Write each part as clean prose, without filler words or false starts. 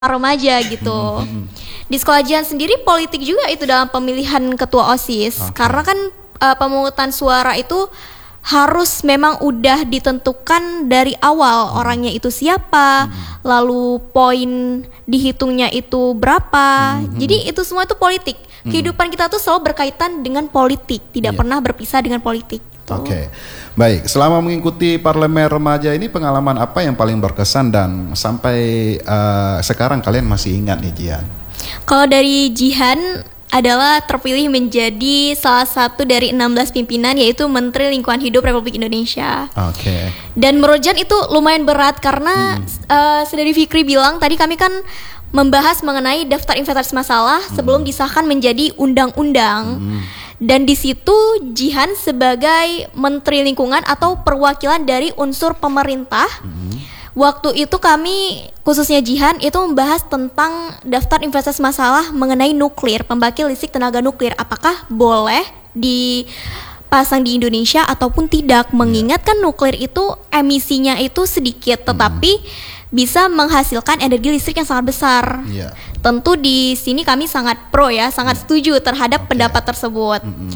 remaja gitu. Di sekolah Jihan sendiri politik juga itu dalam pemilihan ketua OSIS. Karena kan pemungutan suara itu harus memang udah ditentukan dari awal orangnya itu siapa, lalu poin dihitungnya itu berapa. Jadi itu semua itu politik. Kehidupan kita tuh selalu berkaitan dengan politik, tidak pernah berpisah dengan politik. Oke, baik. Selama mengikuti parlemen remaja ini, pengalaman apa yang paling berkesan dan sampai sekarang kalian masih ingat nih, Jihan? Kalau dari Jihan adalah terpilih menjadi salah satu dari 16 pimpinan, yaitu Menteri Lingkungan Hidup Republik Indonesia. Oke. Dan menurut Jihan itu lumayan berat karena sedari Fikri bilang tadi, kami kan membahas mengenai daftar inventaris masalah sebelum disahkan menjadi undang-undang. Dan di situ Jihan sebagai Menteri Lingkungan atau perwakilan dari unsur pemerintah. Waktu itu kami, khususnya Jihan, itu membahas tentang daftar inventaris masalah mengenai nuklir, pembangkit listrik tenaga nuklir. Apakah boleh dipasang di Indonesia ataupun tidak? Mengingatkan nuklir itu emisinya itu sedikit, tetapi bisa menghasilkan energi listrik yang sangat besar. Tentu di sini kami sangat pro ya, sangat setuju terhadap pendapat tersebut.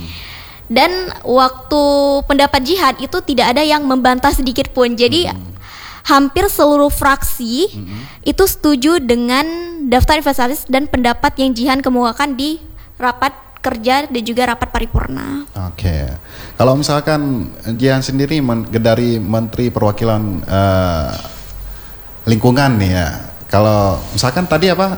Dan waktu pendapat Jihan itu tidak ada yang membantah sedikit pun. Jadi hampir seluruh fraksi itu setuju dengan daftar inventaris dan pendapat yang Jihan kemukakan di rapat kerja dan juga rapat paripurna. Oke. Kalau misalkan Jihan sendiri dari Menteri Perwakilan Lingkungan nih ya. Kalau misalkan tadi apa?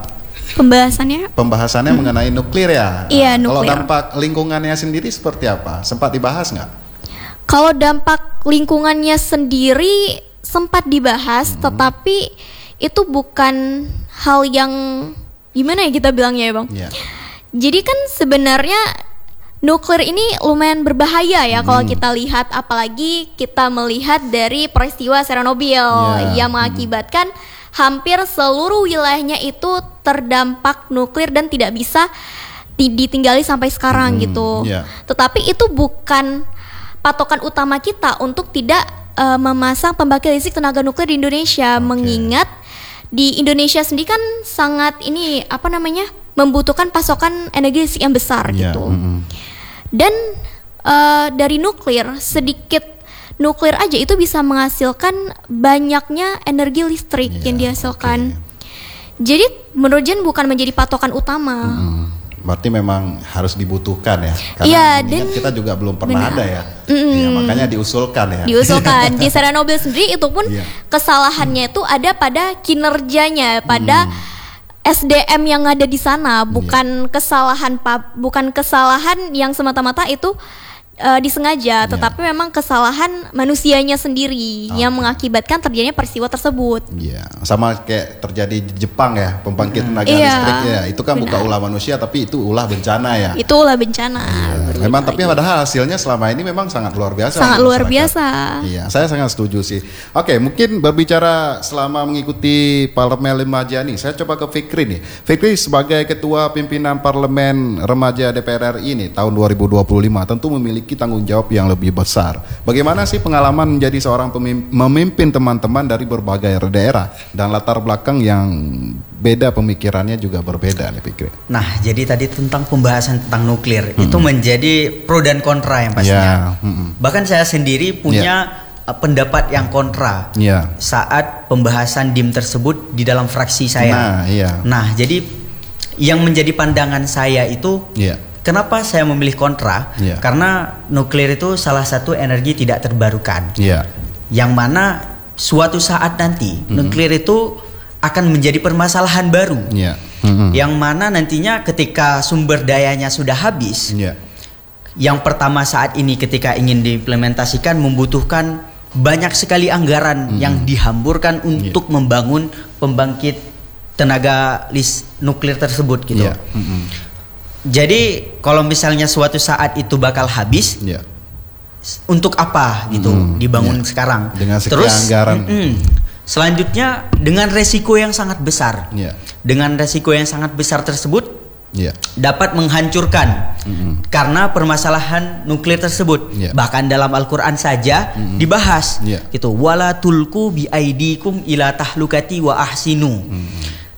Pembahasannya mengenai nuklir ya. Iya, nuklir. Kalau dampak lingkungannya sendiri seperti apa? Sempat dibahas nggak? Kalau dampak lingkungannya sendiri sempat dibahas, tetapi itu bukan hal yang gimana ya kita bilangnya ya, Bang? Jadi kan sebenarnya nuklir ini lumayan berbahaya ya kalau kita lihat, apalagi kita melihat dari peristiwa Chernobyl yang mengakibatkan hampir seluruh wilayahnya itu terdampak nuklir dan tidak bisa ditinggali sampai sekarang gitu. Tetapi itu bukan patokan utama kita untuk tidak memasang pembangkit listrik tenaga nuklir di Indonesia, mengingat di Indonesia sendiri kan sangat membutuhkan pasokan energi listrik yang besar gitu. Dan dari nuklir, sedikit nuklir aja itu bisa menghasilkan banyaknya energi listrik yang dihasilkan. Jadi menurut Jen bukan menjadi patokan utama. Berarti memang harus dibutuhkan ya. Karena dan kita juga belum pernah ada ya. Makanya diusulkan ya. Diusulkan. Di Chernobyl sendiri itu pun kesalahannya itu ada pada kinerjanya, pada SDM yang ada di sana, bukan kesalahan yang semata-mata itu disengaja, tetapi memang kesalahan manusianya sendiri yang mengakibatkan terjadinya peristiwa tersebut. Sama kayak terjadi di Jepang ya, pembangkit tenaga listrik ya. Itu kan bukan ulah manusia, tapi itu ulah bencana ya. Itu ulah bencana. Memang tapi padahal hasilnya selama ini memang sangat luar biasa. Sangat luar biasa. Iya, saya sangat setuju sih. Oke, mungkin berbicara selama mengikuti parlemen remaja nih, saya coba ke Fikri nih. Fikri sebagai ketua pimpinan parlemen remaja DPR RI ini tahun 2025 tentu memiliki tanggung jawab yang lebih besar. Bagaimana sih pengalaman menjadi seorang memimpin teman-teman dari berbagai daerah dan latar belakang yang beda, pemikirannya juga berbeda nih Fikri? Nah, jadi tadi tentang pembahasan tentang nuklir itu menjadi pro dan kontra yang pastinya. Bahkan saya sendiri punya pendapat yang kontra saat pembahasan DIM tersebut di dalam fraksi saya. Nah, jadi yang menjadi pandangan saya itu kenapa saya memilih kontra? Karena nuklir itu salah satu energi tidak terbarukan. Yang mana suatu saat nanti nuklir itu akan menjadi permasalahan baru. Yang mana nantinya ketika sumber dayanya sudah habis, yang pertama saat ini ketika ingin diimplementasikan membutuhkan banyak sekali anggaran yang dihamburkan untuk membangun pembangkit tenaga nuklir tersebut gitu. Jadi kalau misalnya suatu saat itu bakal habis, untuk apa gitu dibangun sekarang? Dengan sekian anggaran. Selanjutnya dengan resiko yang sangat besar. Dengan resiko yang sangat besar tersebut dapat menghancurkan karena permasalahan nuklir tersebut. Bahkan dalam Al-Quran saja dibahas gitu, wala tulku bi aidikum ila tahlukati wa ahsinu.